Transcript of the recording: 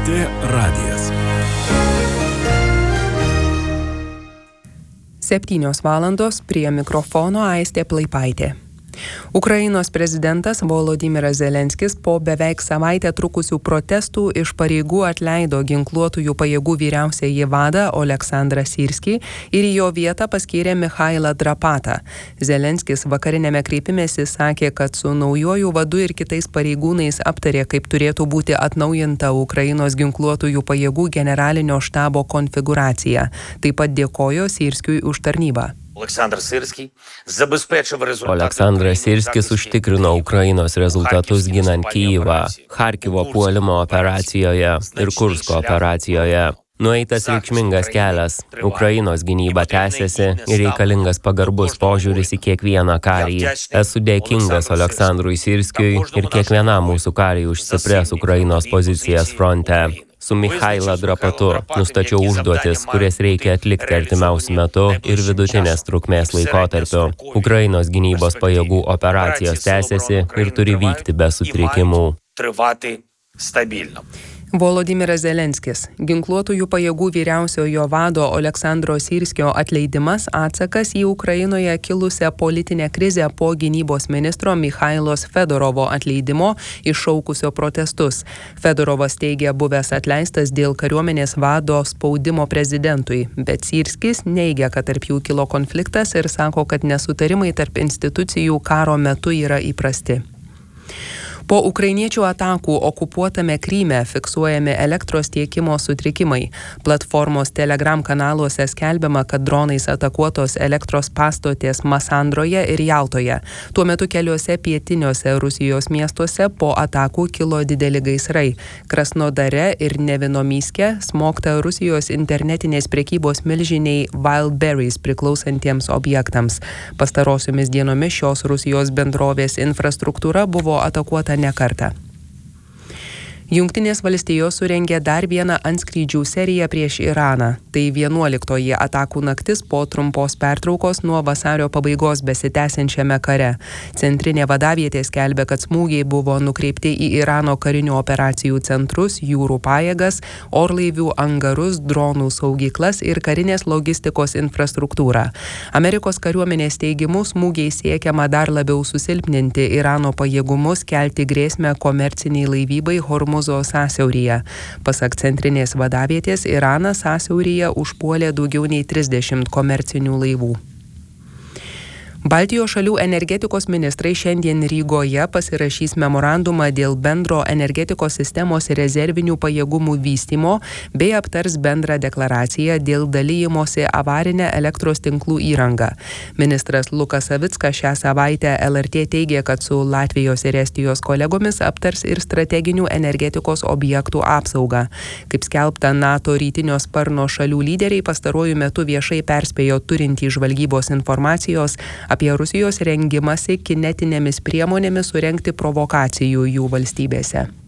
LRT radijas. 7 valandos, prie mikrofono Aistė Plaipaitė. Ukrainos prezidentas Volodymyras Zelenskis po beveik savaitę trukusių protestų iš pareigų atleido ginkluotųjų pajėgų vyriausiąjį vadą Oleksandrą Syrskį ir į jo vietą paskyrė Michailą Drapatą. Zelenskis vakarinėme kreipimėsi sakė, kad su naujuoju vadu ir kitais pareigūnais aptarė, kaip turėtų būti atnaujinta Ukrainos ginkluotųjų pajėgų generalinio štabo konfiguracija. Taip pat dėkojo Syrskiui už tarnybą. Oleksandras Syrskis užtikrino Ukrainos rezultatus ginant Kyjivą, Charkivo puolimo operacijoje ir Kursko operacijoje. Nueitas reikšmingas kelias. Ukrainos gynyba tęsiasi ir reikalingas pagarbus požiūris į kiekvieną karį. Esu dėkingas Oleksandrui Syrskiui ir kiekvienam mūsų kariai už stiprias Ukrainos pozicijas fronte. Su Michaila Drapatu nustačiau užduotis, kurias reikia atlikti artimiausiu metu ir vidutinės trukmės laikotarpiu. Ukrainos gynybos pajėgų operacijos tęsiasi ir turi vykti be sutrikimų. Volodymyras Zelenskis. Ginkluotųjų pajėgų vyriausiojo vado Oleksandro Syrskio atleidimas atsakas į Ukrainoje kilusią politinę krizę po gynybos ministro Michailos Fedorovo atleidimo iššaukusio protestus. Fedorovas teigia buvęs atleistas dėl kariuomenės vado spaudimo prezidentui, bet Syrskis neigia, kad tarp jų kilo konfliktas ir sako, kad nesutarimai tarp institucijų karo metu yra įprasti. Po ukrainiečių atakų okupuotame Kryme fiksuojami elektros tiekimo sutrikimai. Platformos Telegram kanaluose skelbiama, kad dronais atakuotos elektros pastotės Masandroje ir Jaltoje. Tuo metu keliuose pietiniuose Rusijos miestuose po atakų kilo dideli gaisrai. Krasnodare ir Nevinomyske smogta Rusijos internetinės prekybos milžiniai Wildberries priklausantiems objektams. Pastarosiomis dienomis šios Rusijos bendrovės infrastruktūra buvo atakuota ne kartą. Jungtinės valstijos surengė dar vieną antskrydžių seriją prieš Iraną. Tai 11-oji atakų naktis po trumpos pertraukos nuo vasario pabaigos besitęsiančiame kare. Centrinė vadavietė skelbia, kad smūgiai buvo nukreipti į Irano karinių operacijų centrus, jūrų pajėgas, orlaivių angarus, dronų saugyklas ir karinės logistikos infrastruktūrą. Amerikos kariuomenės teigimu smūgiai siekiama dar labiau susilpninti Irano pajėgumus, kelti grėsmę komerciniai laivybai Hormuzo sąsiauryje. Pasak centrinės vadavietės, Iranas sąsiauryje užpuolė daugiau nei 30 komercinių laivų. Baltijos šalių energetikos ministrai šiandien Rygoje pasirašys memorandumą dėl bendro energetikos sistemos rezervinių pajėgumų vystymo bei aptars bendrą deklaraciją dėl dalijimosi avarinę elektros tinklų įrangą. Ministras Lukas Savickas šią savaitę LRT teigė, kad su Latvijos ir Estijos kolegomis aptars ir strateginių energetikos objektų apsaugą. Kaip skelbta, NATO rytinio sparno šalių lyderiai pastaruoju metu viešai perspėjo turintį žvalgybos informacijos apie Rusijos rengimąsi kinetinėmis priemonėmis surengti provokacijų jų valstybėse.